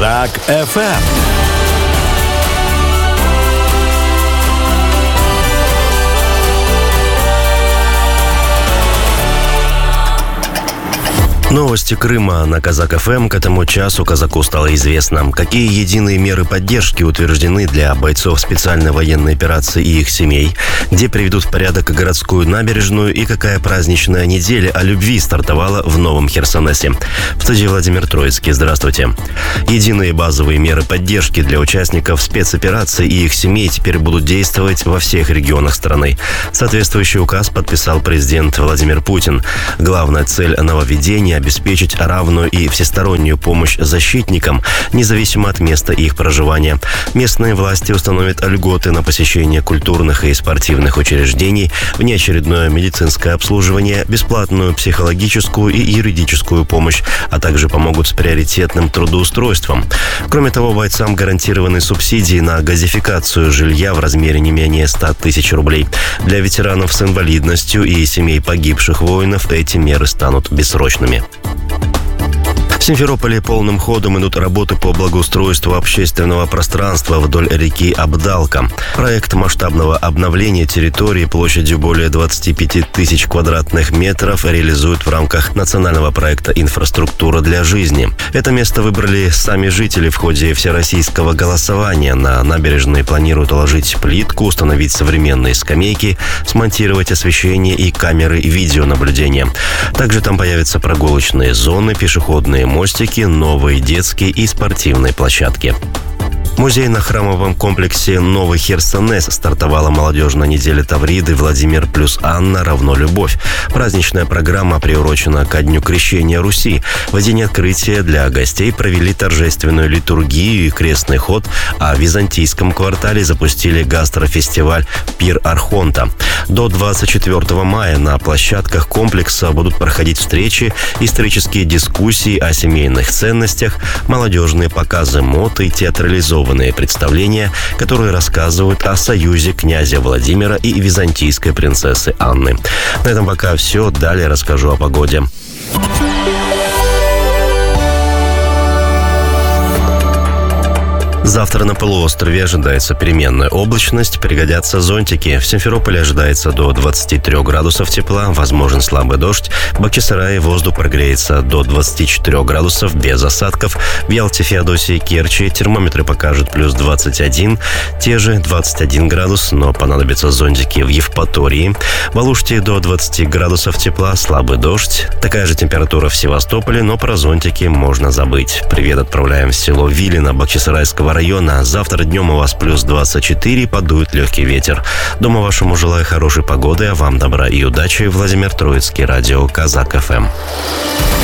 Казак ФМ. Новости Крыма на Казак ФМ. К этому часу казаку стало известно, какие единые меры поддержки утверждены для бойцов специальной военной операции и их семей, где приведут в порядок городскую набережную и какая праздничная неделя о любви стартовала в Новом Херсонесе. В студии Владимир Троицкий. Здравствуйте. Единые базовые меры поддержки для участников спецоперации и их семей теперь будут действовать во всех регионах страны. Соответствующий указ подписал президент Владимир Путин. Главная цель нововведения – обеспечить равную и всестороннюю помощь защитникам, независимо от места их проживания. Местные власти установят льготы на посещение культурных и спортивных учреждений, внеочередное медицинское обслуживание, бесплатную психологическую и юридическую помощь, а также помогут с приоритетным трудоустройством. Кроме того, бойцам гарантированы субсидии на газификацию жилья в размере не менее 100 тысяч рублей. Для ветеранов с инвалидностью и семей погибших воинов эти меры станут бессрочными. В Симферополе полным ходом идут работы по благоустройству общественного пространства вдоль реки Абдалка. Проект масштабного обновления территории площадью более 25 тысяч квадратных метров реализуют в рамках национального проекта «Инфраструктура для жизни». Это место выбрали сами жители в ходе всероссийского голосования. На набережной планируют уложить плитку, установить современные скамейки, смонтировать освещение и камеры видеонаблюдения. Также там появятся прогулочные зоны, пешеходные мостики, новые детские и спортивные площадки. В музейно-храмовом комплексе «Новый Херсонес» стартовала молодежная неделя Тавриды «Владимир плюс Анна равно любовь». Праздничная программа приурочена ко Дню Крещения Руси. В день открытия для гостей провели торжественную литургию и крестный ход, а в византийском квартале запустили гастрофестиваль «Пир Архонта». До 24 мая на площадках комплекса будут проходить встречи, исторические дискуссии о семейных ценностях, молодежные показы мод и театрализованные представления, которые рассказывают о союзе князя Владимира и византийской принцессы Анны. На этом пока все. Далее расскажу о погоде. Завтра на полуострове ожидается переменная облачность, пригодятся зонтики. В Симферополе ожидается до 23 градусов тепла, возможен слабый дождь. В Бахчисарае воздух прогреется до 24 градусов без осадков. В Ялте, Феодосии, Керчи термометры покажут плюс 21, те же 21 градус, но понадобятся зонтики в Евпатории. В Алуште до 20 градусов тепла, слабый дождь. Такая же температура в Севастополе, но про зонтики можно забыть. Привет отправляем в село Вилино Бахчисарайского района. Завтра днем у вас плюс 24, подует легкий ветер. Дома вашему желаю хорошей погоды, а вам добра и удачи. Владимир Троицкий, радио Казак ФМ.